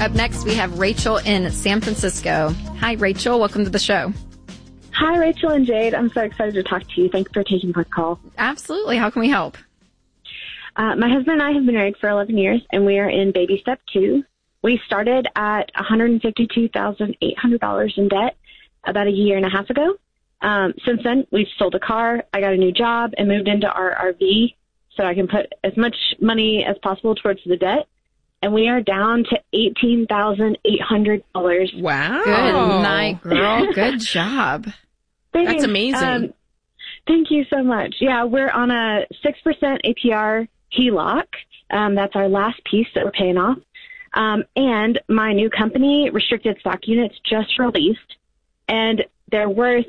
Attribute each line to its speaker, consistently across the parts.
Speaker 1: Up next, we have Rachel in San Francisco. Hi, Rachel. Welcome to the show.
Speaker 2: Hi, Rachel and Jade. I'm so excited to talk to you. Thanks for taking my call.
Speaker 1: Absolutely. How can we help?
Speaker 2: My husband and I have been married for 11 years, and we are in baby step 2. We started at $152,800 in debt about a year and a half ago. Since then, we've sold a car, I got a new job, and moved into our RV so I can put as much money as possible towards the debt. And we are down to $18,800.
Speaker 3: Wow.
Speaker 1: Good night, girl. Good job.
Speaker 2: Thanks.
Speaker 3: That's amazing.
Speaker 2: Thank you so much. Yeah, we're on a 6% APR HELOC. That's our last piece that we're paying off. And my new company, Restricted Stock Units, just released, and they're worth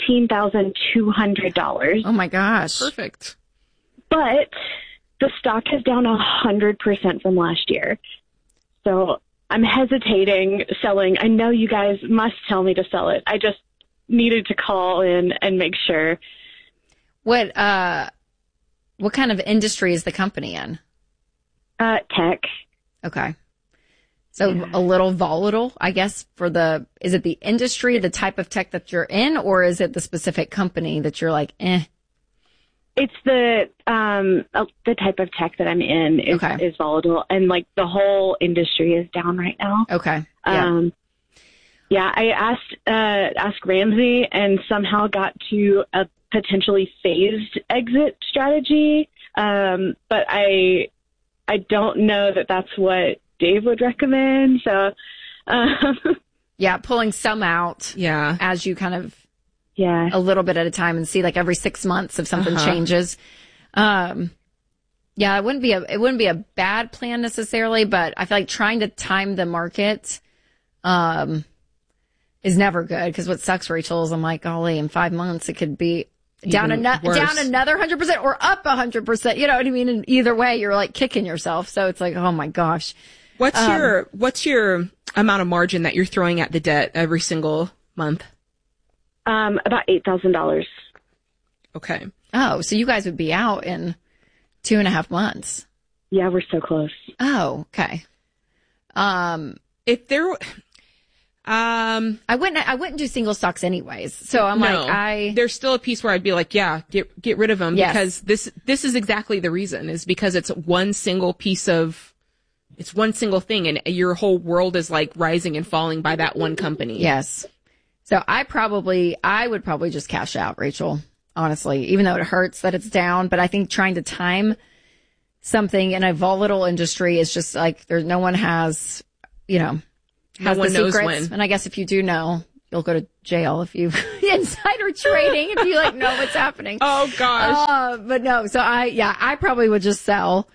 Speaker 2: $18,200.
Speaker 1: Oh, my gosh.
Speaker 3: Perfect.
Speaker 2: But the stock is down 100% from last year. So I'm hesitating selling. I know you guys must tell me to sell it. I just needed to call in and make sure.
Speaker 1: What kind of industry is the company in?
Speaker 2: Tech.
Speaker 1: Okay. So a little volatile, I guess, is it the industry, the type of tech that you're in, or is it the specific company that you're like, eh?
Speaker 2: It's the type of tech that I'm in is volatile, and like the whole industry is down right now.
Speaker 1: Okay.
Speaker 2: Yeah. I asked Ramsey and somehow got to a potentially phased exit strategy. But I don't know that that's what Dave would recommend. So,
Speaker 1: yeah, pulling some out.
Speaker 3: Yeah.
Speaker 1: As you kind of,
Speaker 2: yeah,
Speaker 1: a little bit at a time and see like every 6 months if something changes. Yeah, it wouldn't be a bad plan necessarily, but I feel like trying to time the market, is never good. Because what sucks, Rachel, is I'm like, golly, in 5 months it could be down another 100% or up 100%. You know what I mean? And either way, you're like kicking yourself. So it's like, oh my gosh.
Speaker 3: What's your amount of margin that you're throwing at the debt every single month?
Speaker 2: About $8,000.
Speaker 3: Okay.
Speaker 1: Oh, so you guys would be out in 2.5 months.
Speaker 2: Yeah, we're so close.
Speaker 1: Oh, okay.
Speaker 3: If there,
Speaker 1: I wouldn't do single stocks anyways. So I'm
Speaker 3: there's still a piece where I'd be like, yeah, get rid of them because this is exactly the reason, is because it's one single thing and your whole world is like rising and falling by that one company.
Speaker 1: Yes. So I would probably just cash out, Rachel, honestly, even though it hurts that it's down. But I think trying to time something in a volatile industry is just like no one has,
Speaker 3: no one knows when.
Speaker 1: And I guess if you do know, you'll go to jail if you insider trading, if you know what's happening.
Speaker 3: Oh gosh.
Speaker 1: But no, so I probably would just sell.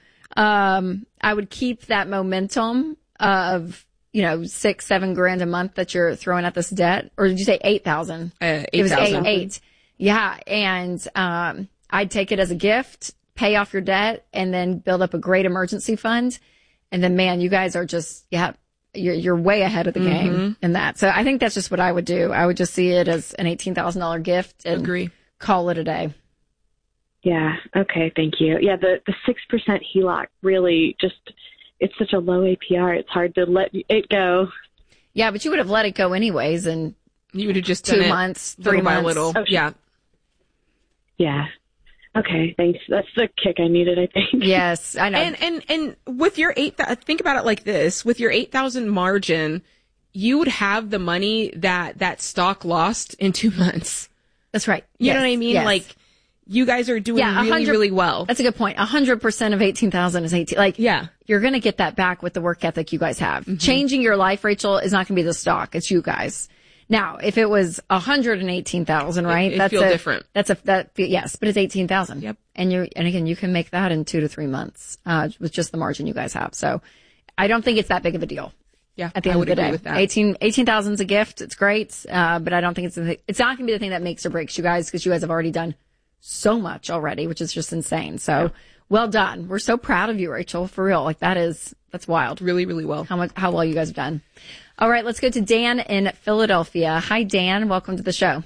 Speaker 1: I would keep that momentum of, $6-7 a month that you're throwing at this debt. Or did you say 8,000?
Speaker 3: 8,000.
Speaker 1: It was 8. Yeah. And, I'd take it as a gift, pay off your debt, and then build up a great emergency fund. And then, man, you guys are just, you're way ahead of the game in that. So I think that's just what I would do. I would just see it as an $18,000 gift and call it a day.
Speaker 2: Yeah. Okay. Thank you. Yeah. The 6% HELOC really it's such a low APR. It's hard to let it go.
Speaker 1: Yeah. But you would have let it go anyways. And
Speaker 3: you would have just
Speaker 1: 2 months, 3 months.
Speaker 3: Little. Oh, yeah.
Speaker 2: Yeah. Okay. Thanks. That's the kick I needed, I think.
Speaker 1: Yes. I know.
Speaker 3: And with your think about it like this, with your 8,000 margin, you would have the money that stock lost in 2 months.
Speaker 1: That's right.
Speaker 3: You know what I mean?
Speaker 1: Yes.
Speaker 3: Like, you guys are doing really, really well.
Speaker 1: That's a good point. 100% of 18,000 is 18. You're going to get that back with the work ethic you guys have. Mm-hmm. Changing your life, Rachel, is not going to be the stock. It's you guys. Now, if it was 118,000, right?
Speaker 3: It'd feel different.
Speaker 1: Yes, but it's 18,000.
Speaker 3: Yep.
Speaker 1: And again, you can make that in 2 to 3 months, with just the margin you guys have. So I don't think it's that big of a deal.
Speaker 3: Yeah.
Speaker 1: At the end of the day,
Speaker 3: with that.
Speaker 1: 18,000 is a gift. It's great. But I don't think it's not going to be the thing that makes or breaks you guys, because you guys have already done so much already, which is just insane. So well done. We're so proud of you, Rachel, for real. Like that's wild.
Speaker 3: Really, really well.
Speaker 1: How well you guys have done. All right. Let's go to Dan in Philadelphia. Hi, Dan. Welcome to the show.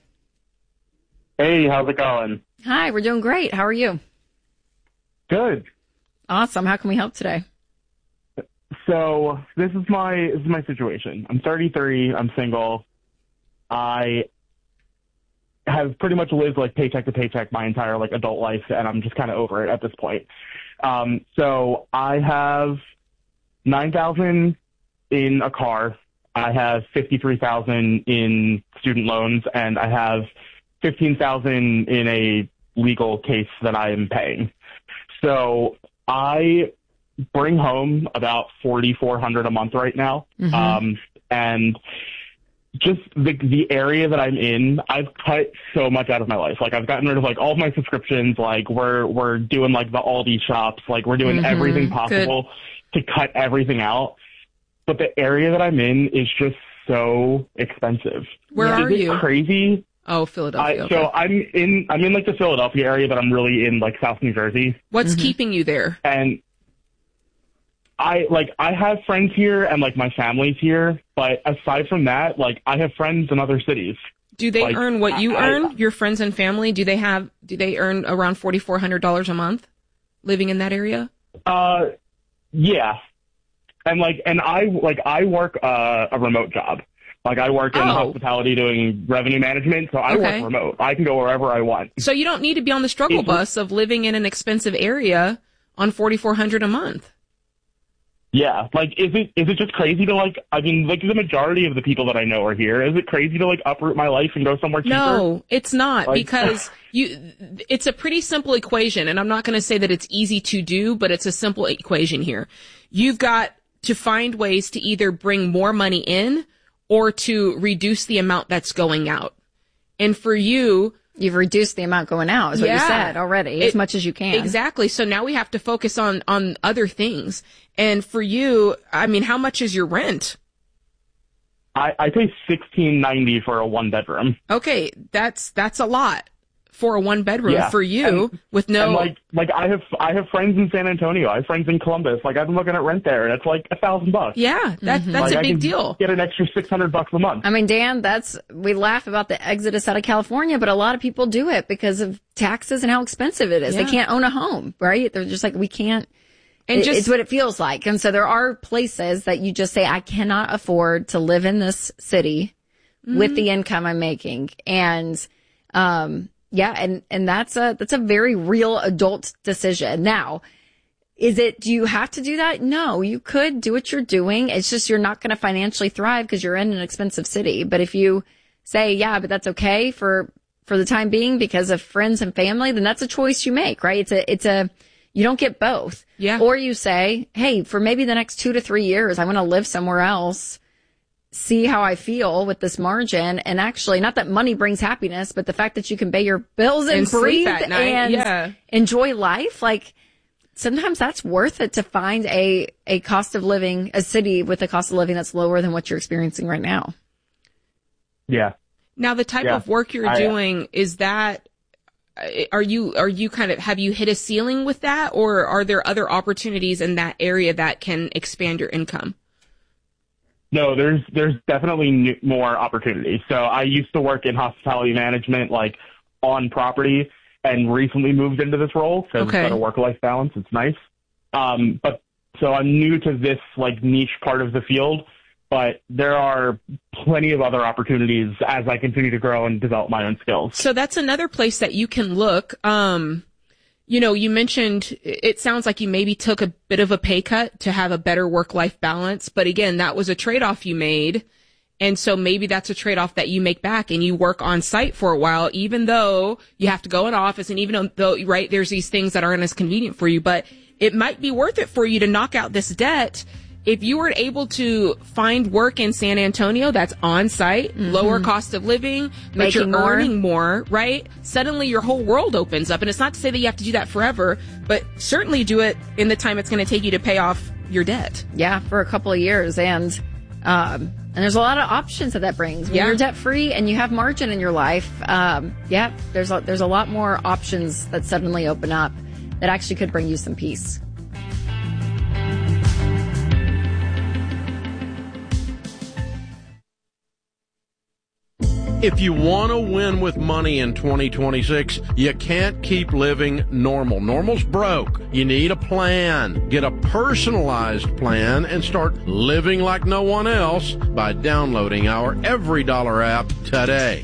Speaker 4: Hey, how's it going?
Speaker 1: Hi, we're doing great. How are you?
Speaker 4: Good.
Speaker 1: Awesome. How can we help today?
Speaker 4: So this is my situation. I'm 33. I'm single. I have pretty much lived like paycheck to paycheck my entire like adult life, and I'm just kind of over it at this point. So I have $9,000 in a car. I have $53,000 in student loans, and I have $15,000 in a legal case that I am paying. So I bring home about $4,400 a month right now. Mm-hmm. And just the area that I'm in, I've cut so much out of my life. Like I've gotten rid of like all of my subscriptions. Like we're doing like the Aldi shops. Like we're doing everything possible to cut everything out. But the area that I'm in is just so expensive.
Speaker 3: Where are you?
Speaker 4: Crazy.
Speaker 3: Oh, Philadelphia.
Speaker 4: So I'm in like the Philadelphia area, but I'm really in like South New Jersey.
Speaker 3: What's keeping you there?
Speaker 4: And I have friends here and like my family's here, but aside from that, like I have friends in other cities.
Speaker 3: Do they earn what you earn? Your friends and family? Do they earn around $4,400 a month living in that area?
Speaker 4: Yeah. And I work a remote job. Like I work in hospitality doing revenue management, so I work remote. I can go wherever I want.
Speaker 3: So you don't need to be on the struggle bus of living in an expensive area on $4,400 a month.
Speaker 4: Yeah, like is it just crazy to like? I mean, like the majority of the people that I know are here. Is it crazy to like uproot my life and go somewhere cheaper?
Speaker 3: No, it's not, because it's a pretty simple equation, and I'm not going to say that it's easy to do, but it's a simple equation here. You've got to find ways to either bring more money in or to reduce the amount that's going out. And for you,
Speaker 1: you've reduced the amount going out, is what you said already, as much as you can.
Speaker 3: Exactly. So now we have to focus on other things. And for you, I mean, how much is your rent?
Speaker 4: I pay $1,690 for a 1-bedroom.
Speaker 3: Okay, that's a lot for a 1-bedroom for you with no.
Speaker 4: And like I have friends in San Antonio. I have friends in Columbus. Like I've been looking at rent there, and it's like $1,000.
Speaker 3: Yeah, that's like a big deal.
Speaker 4: Get an extra $600 a month.
Speaker 1: I mean, Dan, we laugh about the exodus out of California, but a lot of people do it because of taxes and how expensive it is. Yeah. They can't own a home, right? They're just like, we can't. And it's what it feels like. And so there are places that you just say, I cannot afford to live in this city with the income I'm making. And, and that's a very real adult decision. Now, do you have to do that? No, you could do what you're doing. It's just you're not going to financially thrive because you're in an expensive city. But if you say, yeah, but that's okay for the time being because of friends and family, then that's a choice you make, right? You don't get both.
Speaker 3: Yeah.
Speaker 1: Or you say, hey, for maybe the next 2 to 3 years, I want to live somewhere else, see how I feel with this margin. And actually, not that money brings happiness, but the fact that you can pay your bills and breathe and enjoy life. Like sometimes that's worth it to find a cost of living, a city with a cost of living that's lower than what you're experiencing right now.
Speaker 4: Yeah.
Speaker 3: Now, the type of work you're doing, is that, are you kind of, have you hit a ceiling with that, or are there other opportunities in that area that can expand your income?
Speaker 4: No, there's definitely more opportunities. So I used to work in hospitality management, like on property, and recently moved into this role because it's got a work-life balance. It's nice. But so I'm new to this like niche part of the field, but there are plenty of other opportunities as I continue to grow and develop my own skills.
Speaker 3: So that's another place that you can look. You mentioned it sounds like you maybe took a bit of a pay cut to have a better work-life balance. But again, that was a trade-off you made. And so maybe that's a trade-off that you make back and you work on site for a while, even though you have to go in office and even though, right, there's these things that aren't as convenient for you, but it might be worth it for you to knock out this debt. If you were able to find work in San Antonio that's on site, lower cost of living, but you're earning more, right? Suddenly your whole world opens up. And it's not to say that you have to do that forever, but certainly do it in the time it's going to take you to pay off your debt.
Speaker 1: Yeah, for a couple of years. And there's a lot of options that brings. When you're debt free and you have margin in your life, there's a lot more options that suddenly open up that actually could bring you some peace.
Speaker 5: If you want to win with money in 2026, you can't keep living normal. Normal's broke. You need a plan. Get a personalized plan and start living like no one else by downloading our Every Dollar app today.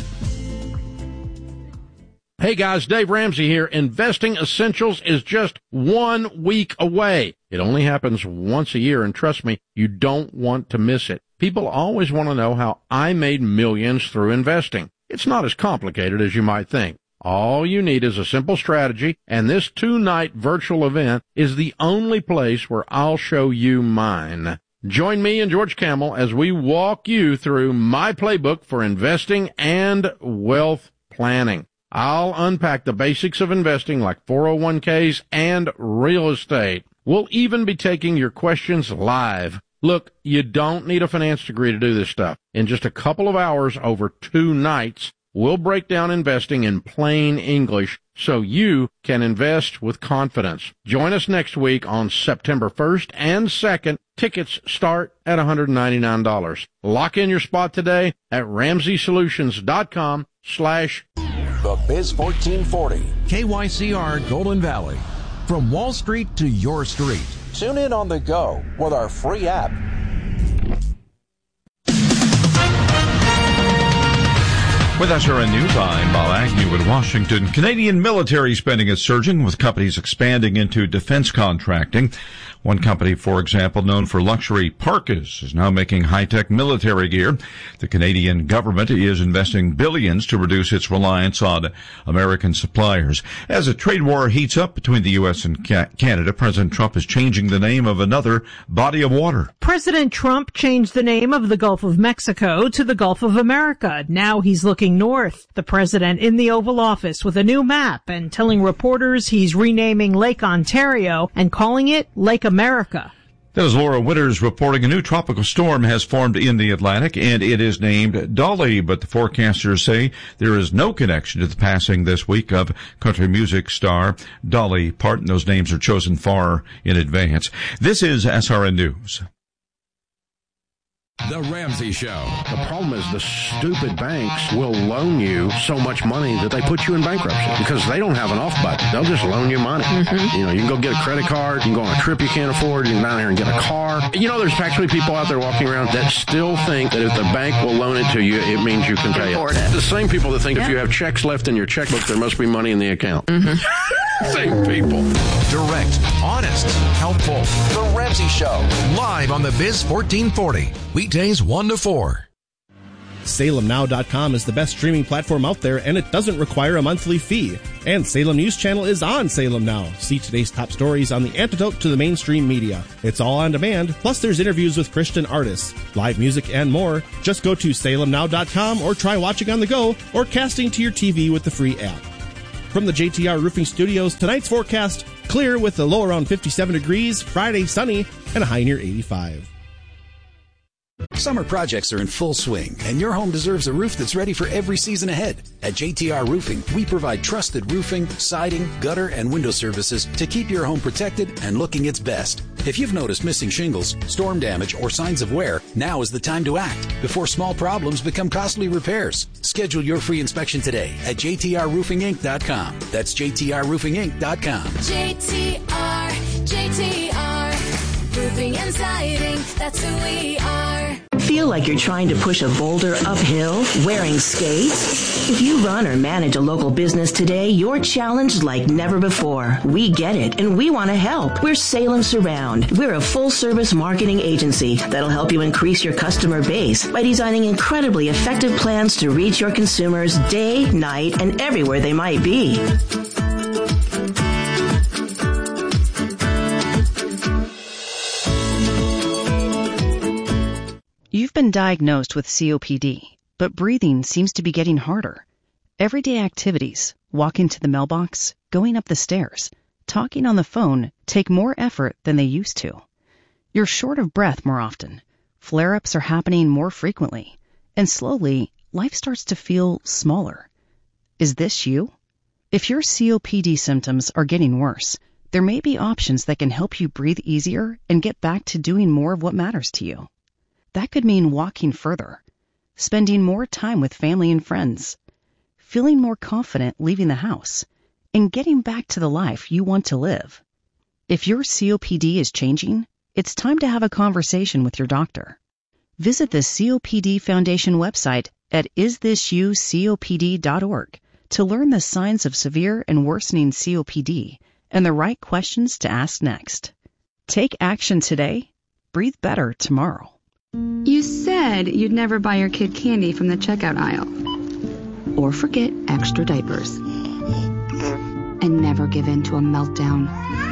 Speaker 5: Hey guys, Dave Ramsey here. Investing Essentials is just 1 week away. It only happens once a year, and trust me, you don't want to miss it. People always want to know how I made millions through investing. It's not as complicated as you might think. All you need is a simple strategy, and this 2-night virtual event is the only place where I'll show you mine. Join me and George Kamel as we walk you through my playbook for investing and wealth planning. I'll unpack the basics of investing like 401ks and real estate. We'll even be taking your questions live. Look, you don't need a finance degree to do this stuff. In just a couple of hours over 2 nights, we'll break down investing in plain English so you can invest with confidence. Join us next week on September 1st and 2nd. Tickets start at $199. Lock in your spot today at RamseySolutions.com/The
Speaker 6: Biz 1440. KYCR Golden Valley. From Wall Street to your street. Tune in on the go with our free app.
Speaker 7: With SRN News, I'm Bob Agnew in Washington. Canadian military spending is surging, with companies expanding into defense contracting. One company, for example, known for luxury parkas, is now making high-tech military gear. The Canadian government is investing billions to reduce its reliance on American suppliers. As a trade war heats up between the U.S. and Canada, President Trump is changing the name of another body of water.
Speaker 8: President Trump changed the name of the Gulf of Mexico to the Gulf of America. Now he's looking north. The president in the Oval Office with a new map and telling reporters he's renaming Lake Ontario and calling it Lake America.
Speaker 7: That was Laura Winters reporting. A new tropical storm has formed in the Atlantic, and it is named Dolly, but the forecasters say there is no connection to the passing this week of country music star Dolly Parton. Those names are chosen far in advance. This is SRN News.
Speaker 6: The Ramsey Show.
Speaker 5: The problem is the stupid banks will loan you so much money that they put you in bankruptcy because they don't have an off button. They'll just loan you money. Mm-hmm. You know, you can go get a credit card, you can go on a trip you can't afford, you can go down here and get a car. You know, there's actually people out there walking around that still think that if the bank will loan it to you, it means you can pay it. The same people that think if you have checks left in your checkbook, there must be money in the account. Mm-hmm. Same people.
Speaker 6: Direct, honest, helpful. The Ramsey Show. Live on the Biz 1440. Weekdays 1 to 4.
Speaker 9: SalemNow.com is the best streaming platform out there, and it doesn't require a monthly fee. And Salem News Channel is on Salem Now. See today's top stories on the antidote to the mainstream media. It's all on demand, plus there's interviews with Christian artists, live music, and more. Just go to SalemNow.com or try watching on the go or casting to your TV with the free app. From the JTR Roofing Studios, tonight's forecast, clear with a low around 57 degrees, Friday sunny, and a high near 85.
Speaker 10: Summer projects are in full swing, and your home deserves a roof that's ready for every season ahead. At JTR Roofing, we provide trusted roofing, siding, gutter, and window services to keep your home protected and looking its best. If you've noticed missing shingles, storm damage, or signs of wear, now is the time to act before small problems become costly repairs. Schedule your free inspection today at jtrroofinginc.com. That's jtrroofinginc.com.
Speaker 11: JTR, roofing and siding, that's who we are.
Speaker 12: Feel like you're trying to push a boulder uphill wearing skates? If you run or manage a local business today, you're challenged like never before. We get it, and we want to help. We're Salem Surround. We're a full-service marketing agency that'll help you increase your customer base by designing incredibly effective plans to reach your consumers day, night, and everywhere they might be.
Speaker 13: You've been diagnosed with COPD, but breathing seems to be getting harder. Everyday activities, walking to the mailbox, going up the stairs, talking on the phone take more effort than they used to. You're short of breath more often. Flare-ups are happening more frequently. And slowly, life starts to feel smaller. Is this you? If your COPD symptoms are getting worse, there may be options that can help you breathe easier and get back to doing more of what matters to you. That could mean walking further, spending more time with family and friends, feeling more confident leaving the house, and getting back to the life you want to live. If your COPD is changing, it's time to have a conversation with your doctor. Visit the COPD Foundation website at isthisyoucopd.org to learn the signs of severe and worsening COPD and the right questions to ask next. Take action today. Breathe better tomorrow.
Speaker 14: You said you'd never buy your kid candy from the checkout aisle. Or forget extra diapers. And never give in to a meltdown.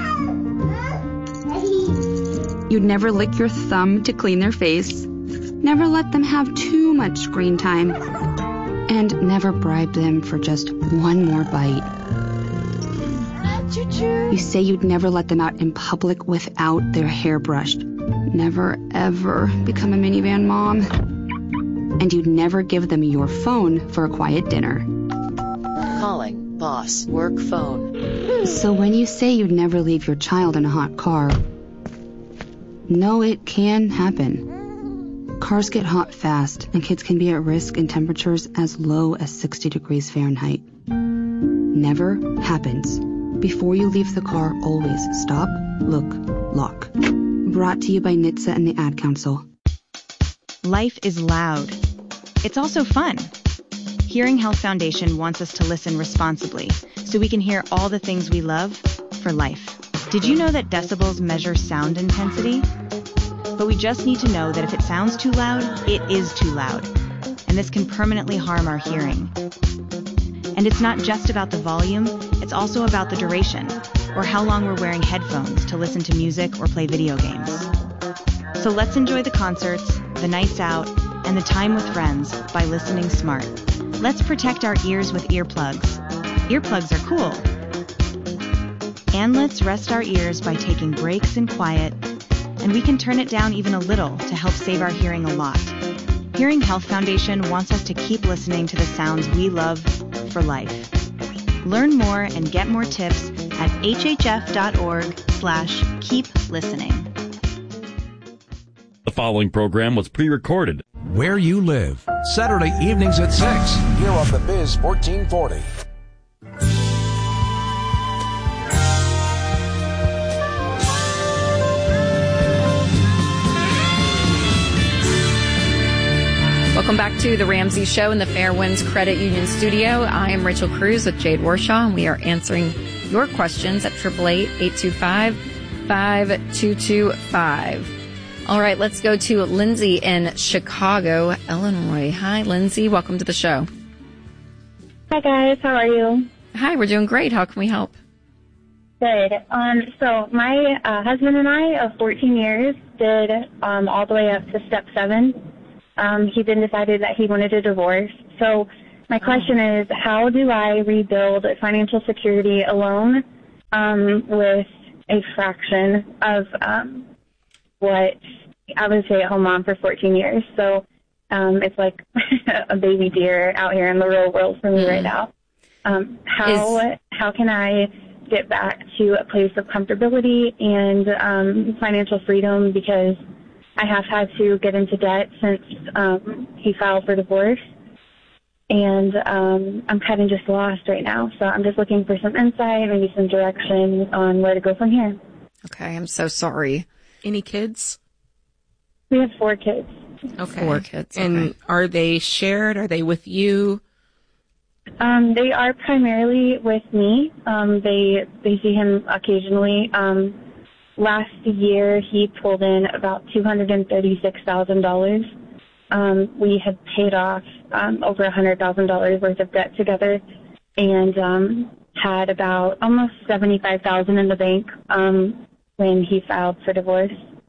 Speaker 14: You'd never lick your thumb to clean their face. Never let them have too much screen time. And never bribe them for just one more bite. You say you'd never let them out in public without their hair brushed. Never, ever become a minivan mom. And you'd never give them your phone for a quiet dinner.
Speaker 15: Calling boss work phone.
Speaker 14: So when you say you'd never leave your child in a hot car, no, it can happen. Cars get hot fast, and kids can be at risk in temperatures as low as 60 degrees Fahrenheit. Never happens. Before you leave the car, always stop, look, lock. Brought to you by NHTSA and the Ad Council.
Speaker 16: Life is loud. It's also fun. Hearing Health Foundation wants us to listen responsibly so we can hear all the things we love for life. Did you know that decibels measure sound intensity? But we just need to know that if it sounds too loud, it is too loud. And this can permanently harm our hearing. And it's not just about the volume, it's also about the duration, or how long we're wearing headphones to listen to music or play video games. So let's enjoy the concerts, the nights out, and the time with friends by listening smart. Let's protect our ears with earplugs. Earplugs are cool. And let's rest our ears by taking breaks in quiet, and we can turn it down even a little to help save our hearing a lot. Hearing Health Foundation wants us to keep listening to the sounds we love for life. Learn more and get more tips at hhf.org/keep listening.
Speaker 17: The following program was pre-recorded.
Speaker 6: Where you live, Saturday evenings at 6.
Speaker 18: Here on the Biz 1440.
Speaker 1: Welcome back to the Ramsey Show in the Fairwinds Credit Union Studio. I am Rachel Cruz with Jade Warshaw, and we are answering your questions at 888-825-5225. All right, let's go to Lindsay in Chicago, Illinois. Hi, Lindsay. Welcome to the show.
Speaker 19: Hi, guys. How are you?
Speaker 1: Hi, we're doing great. How can we help?
Speaker 19: Good. So my husband and I of 14 years did all the way up to step 7. He then decided that he wanted a divorce. So my question is, how do I rebuild financial security alone with a fraction of what I was a stay-at-home mom for 14 years? So it's like a baby deer out here in the real world for me right now. How can I get back to a place of comfortability and financial freedom, because I have had to get into debt since he filed for divorce, and I'm kind of just lost right now. So I'm just looking for some insight, maybe some direction on where to go from here.
Speaker 1: Okay, I'm so sorry.
Speaker 3: Any kids?
Speaker 19: We have 4 kids.
Speaker 3: Okay.
Speaker 1: 4 kids.
Speaker 3: And
Speaker 1: okay.
Speaker 3: Are they shared? Are they with you?
Speaker 19: They are primarily with me. They see him occasionally. Last year, he pulled in about $236,000. We had paid off over $100,000 worth of debt together, and had about almost $75,000 in the bank when he filed for divorce.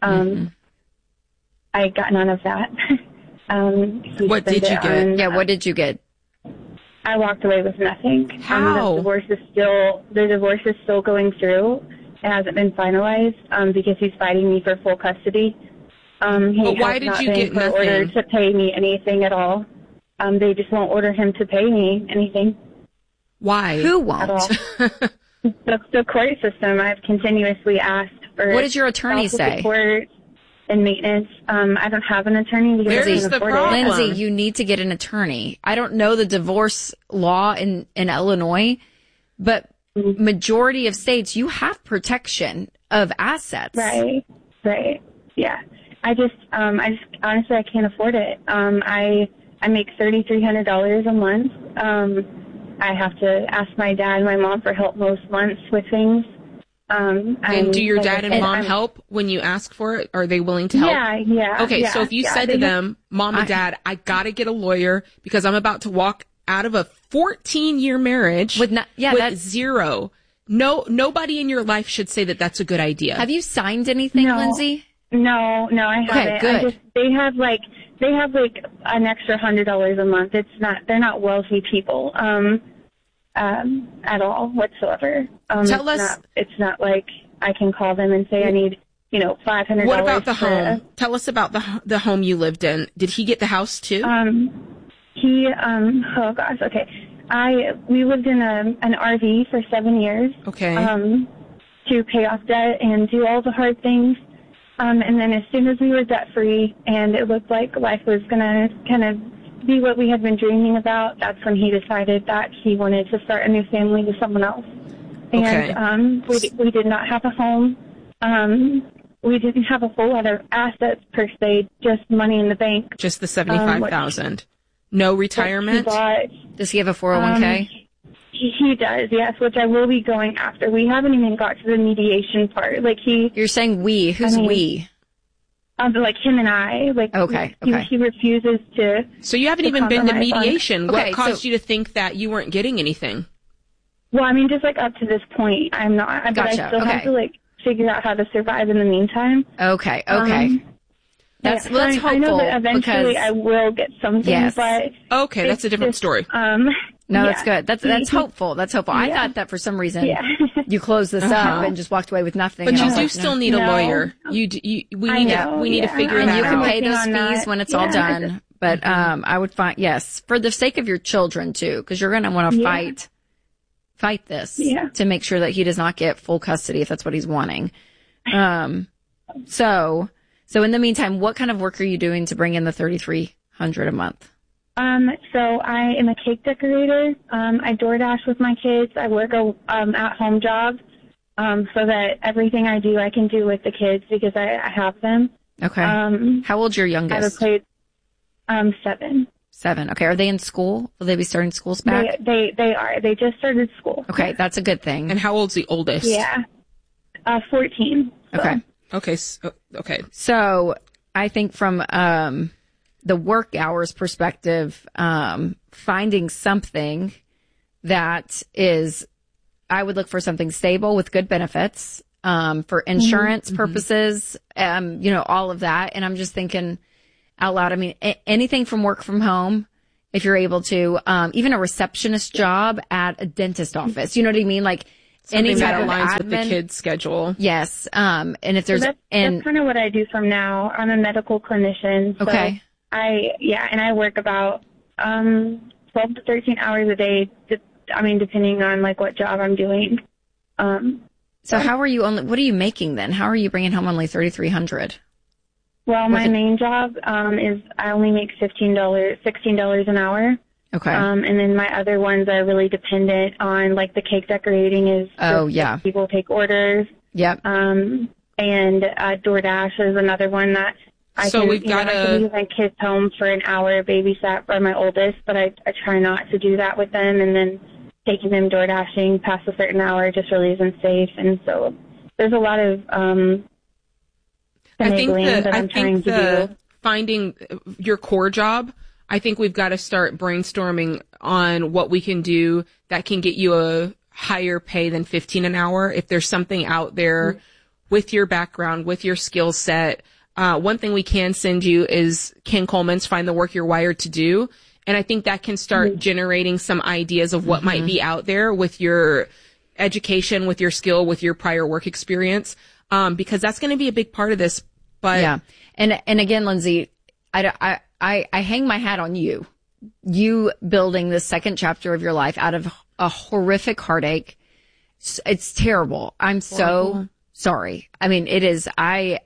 Speaker 19: I got none of that.
Speaker 3: What did you get?
Speaker 1: What did you get?
Speaker 19: I walked away with nothing.
Speaker 3: How?
Speaker 19: The divorce is still going through. It hasn't been finalized because he's fighting me for full custody. He
Speaker 3: why
Speaker 19: has
Speaker 3: did
Speaker 19: not
Speaker 3: you
Speaker 19: been
Speaker 3: get nothing?
Speaker 19: ordered to pay me anything at all. They just won't order him to pay me anything.
Speaker 3: Why?
Speaker 1: Who won't?
Speaker 19: At all. The court system. I've continuously asked for.
Speaker 1: What does your attorney say?
Speaker 19: Support. and maintenance. I don't have an attorney because I can't afford it.
Speaker 1: Lindsay, you need to get an attorney. I don't know the divorce law in Illinois, but majority of states, you have protection of assets.
Speaker 19: Right. Yeah. I just honestly, I can't afford it. I make $3,300 a month. I have to ask my dad and my mom for help most months with things.
Speaker 3: And do your dad and mom help when you ask for it? Are they willing to help?
Speaker 19: Yeah.
Speaker 3: Okay, so if you said to them, Mom and Dad, I gotta get a lawyer because I'm about to walk out of a 14-year marriage with zero. Nobody in your life should say that that's a good idea.
Speaker 1: Have you signed anything, Lindsay?
Speaker 19: No, I haven't.
Speaker 1: Good.
Speaker 19: They have an extra $100 a month. They're not wealthy people. At all whatsoever.
Speaker 3: Tell us.
Speaker 19: It's not like I can call them and say I need, $500.
Speaker 3: What about the home? Tell us about the home you lived in. Did he get the house too?
Speaker 19: Oh gosh, okay. We lived in an RV for 7 years.
Speaker 3: Okay.
Speaker 19: To pay off debt and do all the hard things. And then as soon as we were debt free and it looked like life was gonna kind of be what we had been dreaming about, that's when he decided that he wanted to start a new family with someone else. And we did not have a home. We didn't have a whole lot of assets per se, just money in the bank.
Speaker 3: Just the $75,000. No retirement?
Speaker 1: Does he have a 401k?
Speaker 19: He does, yes, which I will be going after. We haven't even got to the mediation part.
Speaker 1: You're saying we. Who's we?
Speaker 19: Like him and I.
Speaker 1: Okay.
Speaker 19: He refuses to.
Speaker 3: So you haven't even been to mediation. What caused you to think that you weren't getting anything?
Speaker 19: Well, I mean, just up to this point, I'm not. But
Speaker 1: Gotcha.
Speaker 19: I still have to figure out how to survive in the meantime.
Speaker 1: Okay. That's hopeful.
Speaker 19: I know that eventually I will get something, but
Speaker 3: that's a different story.
Speaker 1: No, that's good. That's hopeful. That's hopeful. I thought that for some reason you closed this up and just walked away with nothing.
Speaker 3: But you do still need a lawyer. We need to figure that out.
Speaker 1: And you can pay those fees when it's all done. But I would find for the sake of your children too, because you're going to want to fight this to make sure that he does not get full custody if that's what he's wanting. So in the meantime, what kind of work are you doing to bring in the $3,300 a month?
Speaker 19: So I am a cake decorator. I DoorDash with my kids. I work a at-home job, so that everything I do, I can do with the kids because I have them.
Speaker 1: Okay. How old's your youngest?
Speaker 19: I have 7.
Speaker 1: 7. Okay. Are they in school? Will they be starting schools back?
Speaker 19: They are. They just started school.
Speaker 1: Okay. That's a good thing.
Speaker 3: And how old's the oldest?
Speaker 19: 14. So.
Speaker 3: Okay.
Speaker 1: So I think from, the work hours perspective, finding something that is, I would look for something stable with good benefits, for insurance purposes, all of that. And I'm just thinking out loud. I mean, anything from work from home, if you're able to, even a receptionist job at a dentist office, you know what I mean? Like
Speaker 3: something
Speaker 1: any type of
Speaker 3: aligns
Speaker 1: admin
Speaker 3: with the kids' schedule.
Speaker 1: Yes. And if there's,
Speaker 19: that's kind of what I do from now. I'm a medical clinician. So
Speaker 1: okay.
Speaker 19: And I work about 12 to 13 hours a day, depending on what job I'm doing.
Speaker 1: So how are you what are you making then? How are you bringing home only $3,300?
Speaker 19: Well, my main job is I only make $16 an hour.
Speaker 1: Okay.
Speaker 19: And then my other ones are really dependent on the cake decorating is people take orders.
Speaker 1: Yep.
Speaker 19: And DoorDash is another one that I can leave my kids home for an hour, babysat for my oldest, but I try not to do that with them, and then taking them door dashing past a certain hour just really isn't safe. And so there's a lot of
Speaker 3: finding your core job, I think we've got to start brainstorming on what we can do that can get you a higher pay than $15 an hour. If there's something out there with your background, with your skill set. One thing we can send you is Ken Coleman's Find the Work You're Wired to Do. And I think that can start generating some ideas of what might be out there with your education, with your skill, with your prior work experience. Because that's going to be a big part of this. But
Speaker 1: yeah. And again, Lindsay, I hang my hat on you building the second chapter of your life out of a horrific heartache. It's terrible. I'm so sorry. I mean, it is, I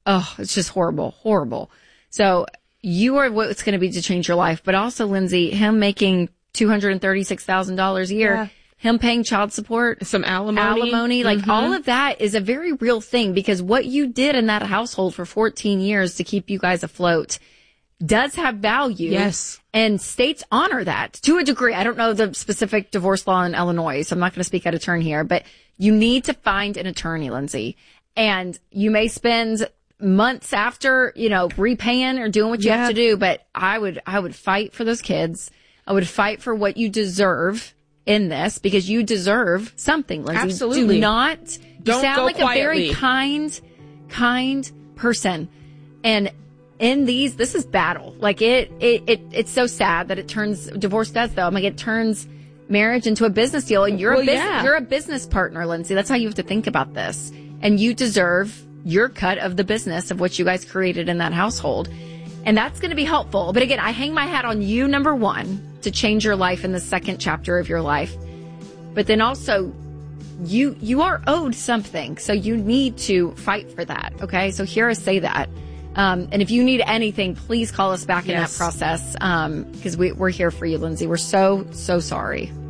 Speaker 1: it's just horrible, horrible. So you are what's going to be to change your life. But also, Lindsay, him making $236,000 a year, him paying child support,
Speaker 3: some alimony,
Speaker 1: like all of that is a very real thing, because what you did in that household for 14 years to keep you guys afloat does have value.
Speaker 3: Yes.
Speaker 1: And states honor that to a degree. I don't know the specific divorce law in Illinois, so I'm not going to speak out of turn here, but you need to find an attorney, Lindsay. And you may spend months after, repaying or doing what you have to do, but I would fight for those kids. I would fight for what you deserve in this, because you deserve something, Lindsay.
Speaker 3: Absolutely.
Speaker 1: You sound like quietly. A very kind person. And in this is battle. Like it's so sad that divorce does though. It turns marriage into a business deal, and you're a business partner, Lindsay. That's how you have to think about this. And you deserve your cut of the business of what you guys created in that household. And that's going to be helpful. But again, I hang my hat on you, number one, to change your life in the second chapter of your life. But then also, you are owed something. So you need to fight for that. Okay. So hear us say that. And if you need anything, please call us back in that process. Because we're here for you, Lindsay. We're so, so sorry.